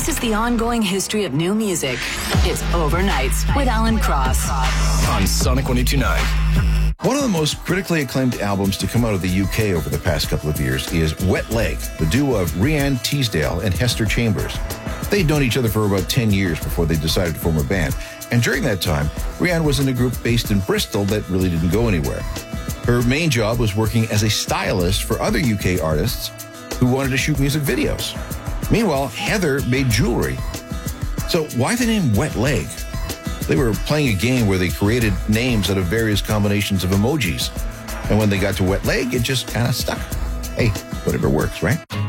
This is the ongoing history of new music. It's Overnights with Alan Cross on Sonic 102.9. One of the most critically acclaimed albums to come out of the UK over the past couple of years is Wet Leg, the duo of Rhiannon Teasdale and Hester Chambers. They'd known each other for about 10 years before they decided to form a band. And during that time, Rhiannon was in a group based in Bristol that really didn't go anywhere. Her main job was working as a stylist for other UK artists who wanted to shoot music videos. Meanwhile, Heather made jewelry. So why the name Wet Leg? They were playing a game where they created names out of various combinations of emojis. And when they got to Wet Leg, it just kind of stuck. Hey, whatever works, right?